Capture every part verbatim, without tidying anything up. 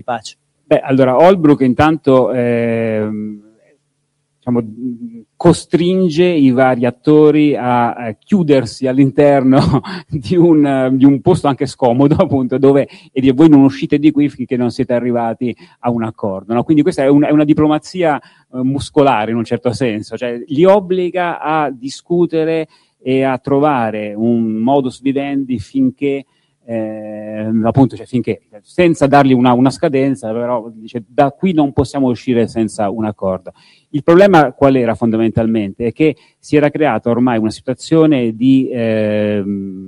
pace? Beh, allora, Holbrooke intanto eh, diciamo, costringe i vari attori a, a chiudersi all'interno di un, di un posto anche scomodo, appunto, dove e di, voi non uscite di qui finché non siete arrivati a un accordo, no? Quindi questa è, un, è una diplomazia eh, muscolare in un certo senso, cioè li obbliga a discutere e a trovare un modus vivendi finché Eh, appunto, cioè finché, senza dargli una, una scadenza, però dice da qui non possiamo uscire senza un accordo. Il problema qual era fondamentalmente? È che si era creata ormai una situazione di eh,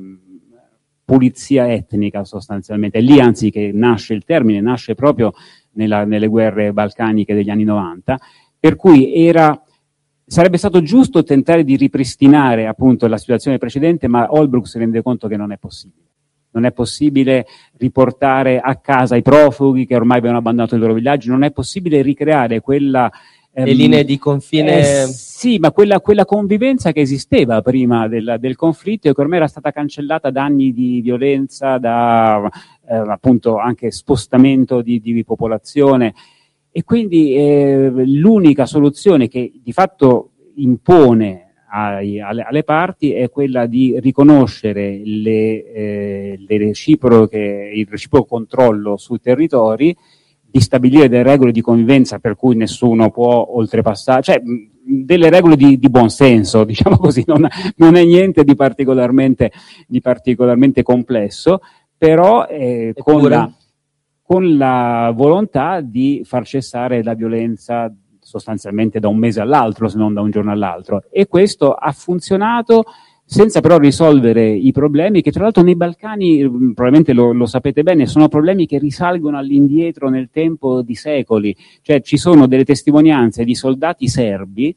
pulizia etnica sostanzialmente, è lì anzi che nasce il termine, nasce proprio nella, nelle guerre balcaniche degli anni novanta, per cui era sarebbe stato giusto tentare di ripristinare appunto la situazione precedente, ma Holbrooke si rende conto che non è possibile. Non è possibile riportare a casa i profughi che ormai avevano abbandonato i loro villaggi, non è possibile ricreare quella... Le ehm, linee di confine... Eh, sì, ma quella, quella convivenza che esisteva prima del, del conflitto e che ormai era stata cancellata da anni di violenza, da eh, appunto anche spostamento di, di popolazione. E quindi eh, l'unica soluzione che di fatto impone Ai, alle, alle parti è quella di riconoscere le, eh, le reciproche, il reciproco controllo sui territori, di stabilire delle regole di convivenza per cui nessuno può oltrepassare, cioè delle regole di, di buon senso, diciamo così, non, non è niente di particolarmente, di particolarmente complesso, però eh, con, la, con la volontà di far cessare la violenza sostanzialmente da un mese all'altro, se non da un giorno all'altro. E questo ha funzionato senza però risolvere i problemi che tra l'altro nei Balcani, probabilmente lo, lo sapete bene, sono problemi che risalgono all'indietro nel tempo di secoli. Cioè ci sono delle testimonianze di soldati serbi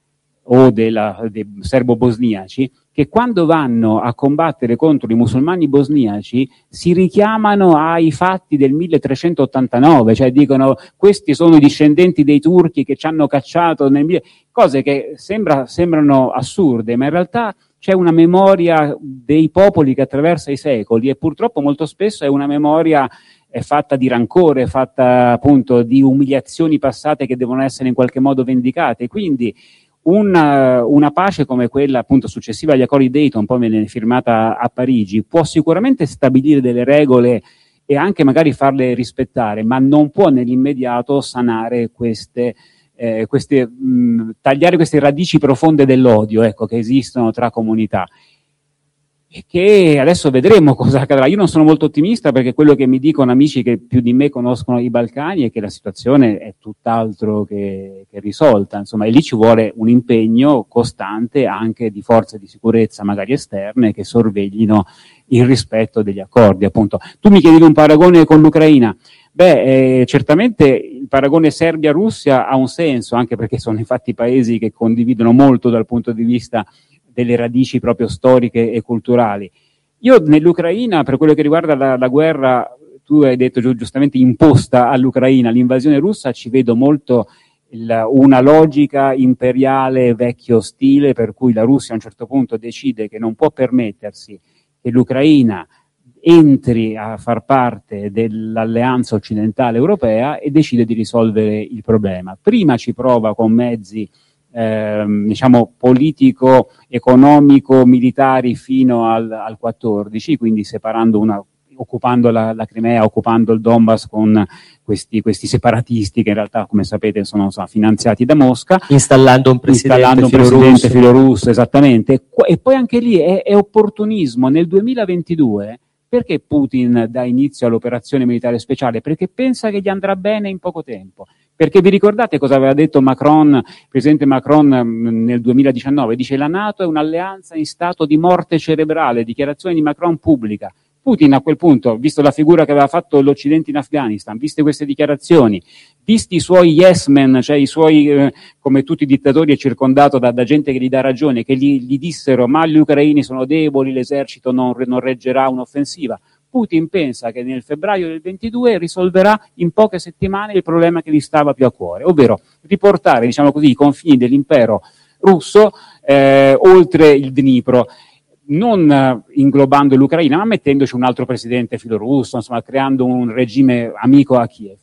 o della, dei serbo-bosniaci che quando vanno a combattere contro i musulmani bosniaci si richiamano ai fatti del milletrecentottantanove, cioè dicono questi sono i discendenti dei turchi che ci hanno cacciato nel... cose che sembra, sembrano assurde, ma in realtà c'è una memoria dei popoli che attraversa i secoli e purtroppo molto spesso è una memoria è fatta di rancore, fatta appunto di umiliazioni passate che devono essere in qualche modo vendicate, quindi Una, una pace come quella appunto successiva agli accordi di Dayton, poi viene firmata a Parigi, può sicuramente stabilire delle regole e anche magari farle rispettare, ma non può nell'immediato sanare queste, eh, queste mh, tagliare queste radici profonde dell'odio, ecco, che esistono tra comunità. E che adesso vedremo cosa accadrà. Io non sono molto ottimista perché quello che mi dicono amici che più di me conoscono i Balcani è che la situazione è tutt'altro che, che risolta, insomma, e lì ci vuole un impegno costante anche di forze di sicurezza, magari esterne, che sorveglino il rispetto degli accordi, appunto. Tu mi chiedevi un paragone con l'Ucraina. Beh, eh, certamente il paragone Serbia-Russia ha un senso, anche perché sono infatti paesi che condividono molto dal punto di vista delle radici proprio storiche e culturali. Io nell'Ucraina, per quello che riguarda la, la guerra, tu hai detto giustamente imposta all'Ucraina, l'invasione russa, ci vedo molto il, una logica imperiale vecchio stile, per cui la Russia a un certo punto decide che non può permettersi che l'Ucraina entri a far parte dell'alleanza occidentale europea e decide di risolvere il problema. Prima ci prova con mezzi Eh, diciamo politico, economico, militari fino al, al quattordici, quindi separando una, occupando la, la Crimea, occupando il Donbass con questi, questi separatisti che in realtà, come sapete, sono so, finanziati da Mosca, installando un presidente, installando un filorusso. presidente filorusso, esattamente. E poi anche lì è, è opportunismo. Nel duemilaventidue perché Putin dà inizio all'operazione militare speciale? Perché pensa che gli andrà bene in poco tempo. Perché vi ricordate cosa aveva detto Macron, il presidente Macron nel duemiladiciannove? Dice la NATO è un'alleanza in stato di morte cerebrale, dichiarazione di Macron pubblica. Putin a quel punto, visto la figura che aveva fatto l'Occidente in Afghanistan, viste queste dichiarazioni, visti i suoi yes men, cioè i suoi, eh, come tutti i dittatori, è circondato da, da gente che gli dà ragione, che gli, gli dissero ma gli ucraini sono deboli, l'esercito non, non reggerà un'offensiva. Putin pensa che nel febbraio del ventidue risolverà in poche settimane il problema che gli stava più a cuore, ovvero riportare, diciamo così, i confini dell'impero russo eh, oltre il Dnipro, non eh, inglobando l'Ucraina, ma mettendoci un altro presidente filorusso, insomma, creando un regime amico a Kiev.